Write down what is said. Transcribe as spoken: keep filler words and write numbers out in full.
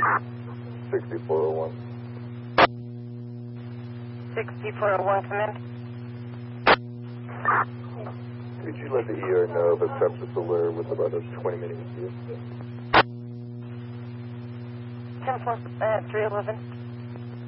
sixty-four oh one. sixty-four oh one, come in. Could you let the E R know of a sepsis alert with about a twenty minute queue? ten four, uh, three eleven.